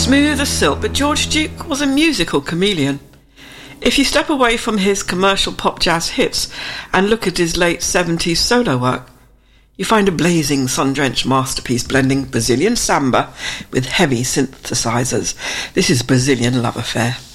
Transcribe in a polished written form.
Smooth as silk, but George Duke was a musical chameleon. If you step away from his commercial pop jazz hits and look at his late 70s solo work, you find a blazing, sun-drenched masterpiece blending Brazilian samba with heavy synthesizers. This is Brazilian Love Affair.